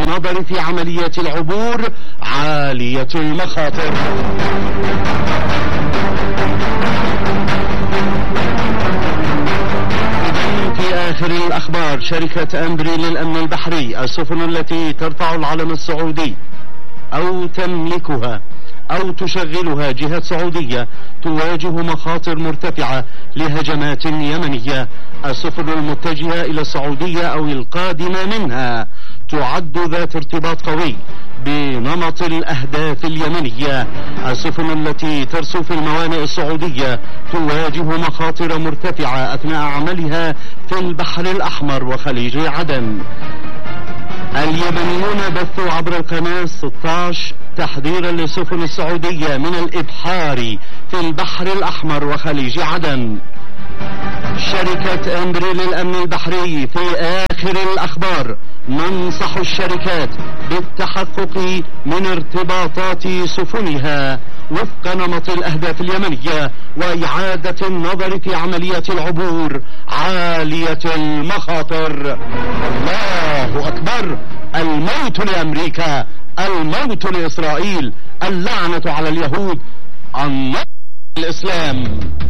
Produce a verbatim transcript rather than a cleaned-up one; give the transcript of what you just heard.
النظر في عملية العبور عالية المخاطر. في آخر الأخبار، شركة أمبري للأمن البحري، السفن التي ترفع العلم السعودي أو تملكها أو تشغلها جهات سعودية تواجه مخاطر مرتفعة لهجمات يمنية. السفن المتجهة إلى السعودية أو القادمة منها تعد ذات ارتباط قوي بنمط الأهداف اليمنية. السفن التي ترسو في الموانئ السعودية تواجه مخاطر مرتفعة أثناء عملها في البحر الأحمر وخليج عدن. اليمنيون بثوا عبر القناة ستة عشر تحذيرا للسفن السعودية من الإبحار في البحر الأحمر وخليج عدن. شركة أمبري للأمن البحري في آخر الأخبار، ننصح الشركات بالتحقق من ارتباطات سفنها وفق نمط الأهداف اليمنية وإعادة النظر في عملية العبور عالية المخاطر. الله أكبر! الموت لأمريكا، الموت لإسرائيل، اللعنة على اليهود، النصر للإسلام.